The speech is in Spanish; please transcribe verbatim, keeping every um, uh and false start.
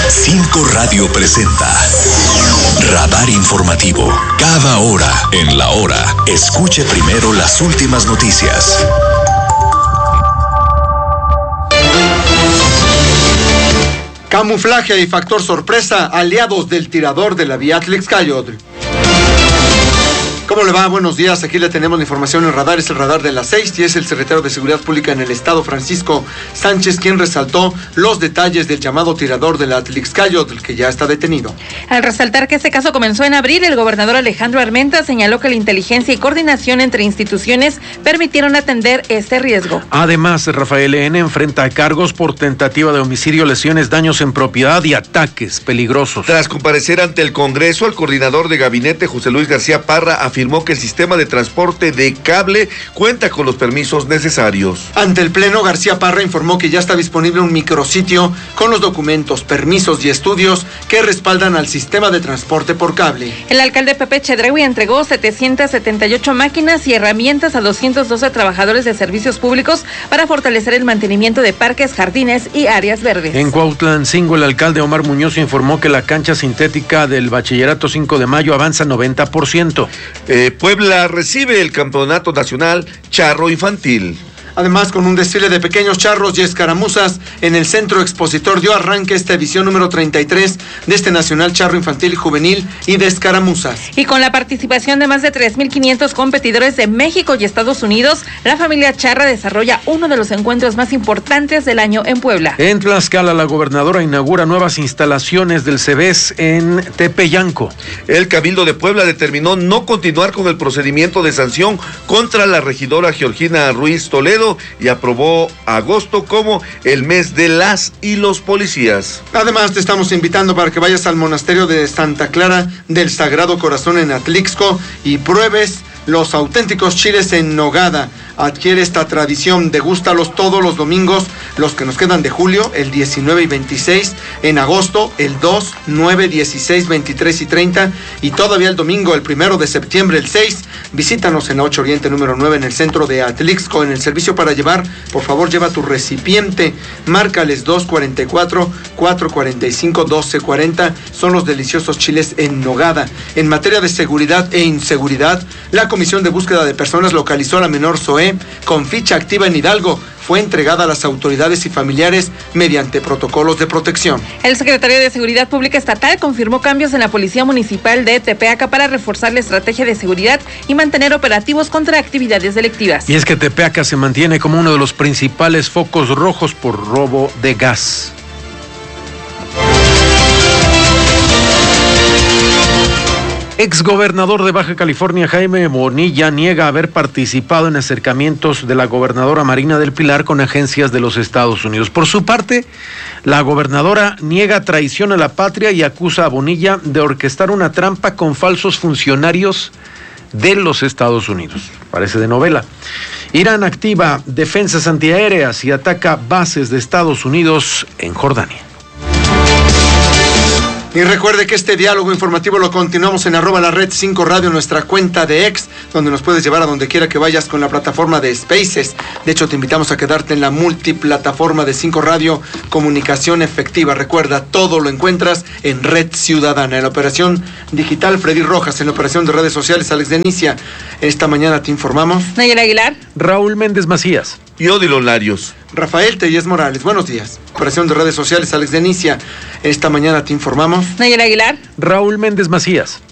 Cinco Radio presenta Radar Informativo. Cada hora en la hora, escuche primero las últimas noticias. Camuflaje y factor sorpresa, aliados del tirador de la vía Atlixcáyotl. ¿Cómo le va? Buenos días, aquí le tenemos la información en Radar, es el Radar de las seis y es el secretario de Seguridad Pública en el Estado, Francisco Sánchez, quien resaltó los detalles del llamado tirador de la Atlixcáyotl, que ya está detenido. Al resaltar que este caso comenzó en abril, el gobernador Alejandro Armenta señaló que la inteligencia y coordinación entre instituciones permitieron atender este riesgo. Además, Rafael N. enfrenta cargos por tentativa de homicidio, lesiones, daños en propiedad y ataques peligrosos. Tras comparecer ante el Congreso, el coordinador de gabinete, José Luis García Parra, afirmó afirmó que el sistema de transporte de cable cuenta con los permisos necesarios. Ante el Pleno, García Parra informó que ya está disponible un micrositio con los documentos, permisos y estudios que respaldan al sistema de transporte por cable. El alcalde Pepe Chedregui entregó setecientas setenta y ocho máquinas y herramientas a doscientos doce trabajadores de servicios públicos para fortalecer el mantenimiento de parques, jardines y áreas verdes. En Cuautlancingo, el alcalde Omar Muñoz informó que la cancha sintética del Bachillerato cinco de mayo avanza noventa por ciento. Eh, Puebla recibe el Campeonato Nacional Charro Infantil. Además, con un desfile de pequeños charros y escaramuzas en el Centro Expositor dio arranque esta edición número treinta y tres de este Nacional Charro Infantil, Juvenil y de Escaramuzas. Y con la participación de más de tres mil quinientos competidores de México y Estados Unidos, la familia Charra desarrolla uno de los encuentros más importantes del año en Puebla. En Tlaxcala, la gobernadora inaugura nuevas instalaciones del CEBES en Tepeyanco. El Cabildo de Puebla determinó no continuar con el procedimiento de sanción contra la regidora Georgina Ruiz Toledo y aprobó agosto como el mes de las y los policías. Además, te estamos invitando para que vayas al monasterio de Santa Clara del Sagrado Corazón en Atlixco y pruebes los auténticos chiles en nogada. Adquiere esta tradición, degústalos todos los domingos, los que nos quedan de julio, el diecinueve y veintiséis, en agosto, el dos, nueve, dieciséis, veintitrés y treinta, y todavía el domingo, el primero de septiembre, el seis. Visítanos en la ocho Oriente número nueve, en el centro de Atlixco, en el servicio para llevar. Por favor, lleva tu recipiente, márcales dos cuarenta y cuatro, cuatro cuarenta y cinco, doce cuarenta, son los deliciosos chiles en nogada. En materia de seguridad e inseguridad, la Comisión de Búsqueda de Personas localizó a la menor Zoé con ficha activa en Hidalgo. Fue entregada a las autoridades y familiares mediante protocolos de protección. El secretario de Seguridad Pública Estatal confirmó cambios en la Policía Municipal de Tepeaca para reforzar la estrategia de seguridad y mantener operativos contra actividades delictivas. Y es que Tepeaca se mantiene como uno de los principales focos rojos por robo de gas. Exgobernador de Baja California, Jaime Bonilla, niega haber participado en acercamientos de la gobernadora Marina del Pilar con agencias de los Estados Unidos. Por su parte, la gobernadora niega traición a la patria y acusa a Bonilla de orquestar una trampa con falsos funcionarios de los Estados Unidos. Parece de novela. Irán activa defensas antiaéreas y ataca bases de Estados Unidos en Jordania. Y recuerde que este diálogo informativo lo continuamos en arroba la red cinco radio, nuestra cuenta de ex, donde nos puedes llevar a donde quiera que vayas con la plataforma de Spaces. De hecho, te invitamos a quedarte en la multiplataforma de cinco radio, comunicación efectiva. Recuerda, todo lo encuentras en Red Ciudadana. En la operación digital, Freddy Rojas. En la operación de redes sociales, Alex Denicia. Esta mañana te informamos. Nayera Aguilar. Raúl Méndez Macías. Y Odilo Larios. Rafael Tellez Morales, buenos días. Operación de redes sociales, Alex Denicia. Esta mañana te informamos. Nayera Aguilar. Raúl Méndez Macías.